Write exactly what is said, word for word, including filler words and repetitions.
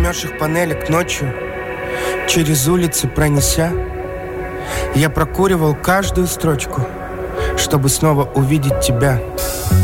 замерзших панелек ночью, через улицы пронеся, я прокуривал каждую строчку, чтобы снова увидеть тебя.